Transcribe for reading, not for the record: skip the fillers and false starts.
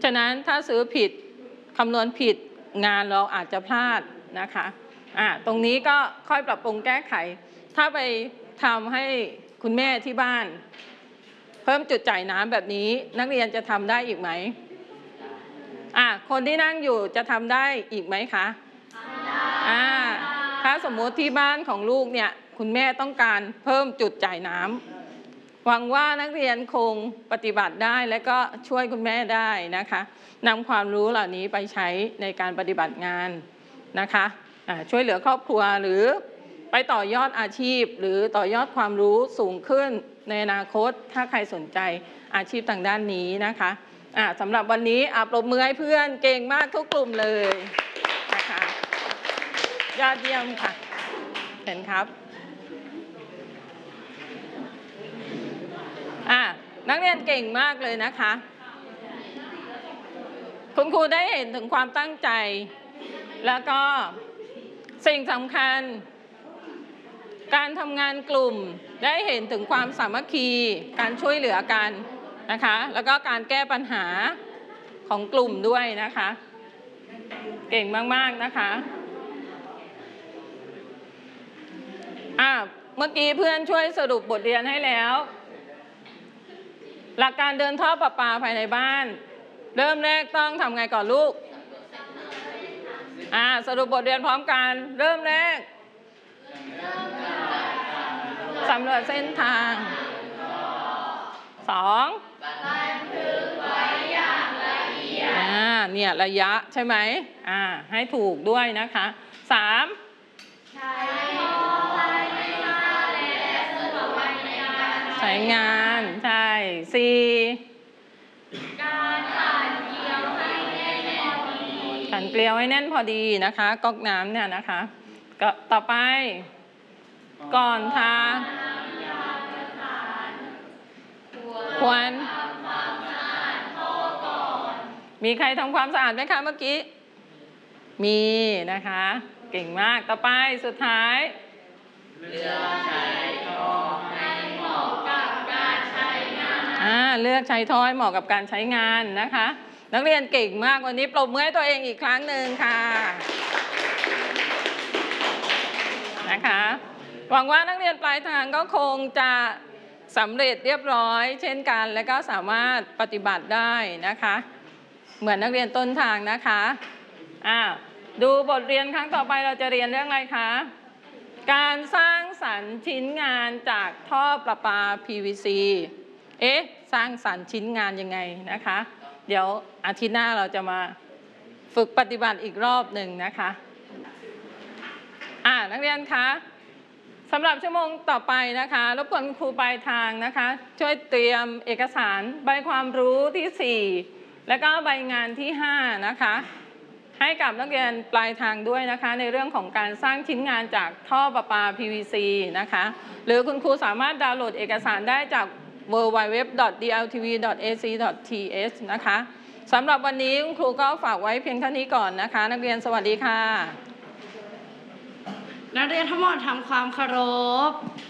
ะนั้นถ้าซื้อผิดคำนวณผิดงานเราอาจจะพลาดนะคะตรงนี้ก็ค่อยปรับปรุงแก้ไขถ้าไปทำให้คุณแม่ที่บ้านเพิ่มจุดจ่ายน้ำแบบนี้นักเรียนจะทำได้อีกไหมคนที่นั่งอยู่จะทำได้อีกไหมคะถ้าสมมติที่บ้านของลูกเนี่ยคุณแม่ต้องการเพิ่มจุดจ่ายน้ำหวังว่านักเรียนคงปฏิบัติได้และก็ช่วยคุณแม่ได้นะคะนำความรู้เหล่านี้ไปใช้ในการปฏิบัติงานนะคะช่วยเหลือครอบครัวหรือไปต่อยอดอาชีพหรือต่อยอดความรู้สูงขึ้นในอนาคตถ้าใครสนใจอาชีพทางด้านนี้นะคะสำหรับวันนี้ปรบมือให้เพื่อนเก่งมากทุกกลุ่มเลยนะคะยอดเยี่ยมค่ะเห็นครับนักเรียนเก่งมากเลยนะคะคุณครูได้เห็นถึงความตั้งใจแล้วก็สิ่งสำคัญการทำงานกลุ่มได้เห็นถึงความสามัคคีการช่วยเหลือกันนะคะแล้วก็การแก้ปัญหาของกลุ่มด้วยนะคะเก่งมากๆนะคะเมื่อกี้เพื่อนช่วยสรุปบทเรียนให้แล้วหลักการเดินท่อประปาภายในบ้านเริ่มแรกต้องทำไงก่อนลูกสรุปบทเรียนพร้อมกันเริ่มแรกสำรวจเส้นทาง2บันทึกไว้อย่างละเอียดเนี่ยระยะใช่ไหมให้ถูกด้วยนะคะ3ใช้ใช้งานใช่4การขันเกลียวให้แน่นพอดีขันเกลียวให้แน่นพอดีนะคะก๊อกน้ำเนี่ยนะคะก็ต่อไปก่อนทาควรมีใครทำความสะอาดไหมคะเมื่อกี้มีนะคะเก่งมากต่อไปสุดท้ายเลือกใช้ท่อให้เหมาะกับการใช้งานเลือกใช้ท่อให้เหมาะกับการใช้งานนะคะนักเรียนเก่งมากวันนี้ปรบมือให้ตัวเองอีกครั้งหนึ่งค่ะนะคะหวังว่านักเรียนปลายทางก็คงจะสำเร็จเรียบร้อยเช่นกันและก็สามารถปฏิบัติได้นะคะเหมือนนักเรียนต้นทางนะคะดูบทเรียนครั้งต่อไปเราจะเรียนเรื่องอะไรคะการสร้างสรรค์ชิ้นงานจากท่อประปา PVC สร้างสรรค์ชิ้นงานยังไงนะคะเดี๋ยวอาทิตย์หน้าเราจะมาฝึกปฏิบัติอีกรอบหนึ่งนะคะนักเรียนคะสำหรับชั่วโมงต่อไปนะคะรบกวนครูปลายทางนะคะช่วยเตรียมเอกสารใบความรู้ที่4และก็ใบงานที่5นะคะให้กับนักเรียนปลายทางด้วยนะคะในเรื่องของการสร้างชิ้นงานจากท่อประปา PVC นะคะหรือคุณครูสามารถดาวน์โหลดเอกสารได้จาก www.dltv.ac.th นะคะสำหรับวันนี้คุณครูก็ฝากไว้เพียงเท่านี้ก่อนนะคะนักเรียนสวัสดีค่ะนักเรียนทั้งหมดทำความเคารพ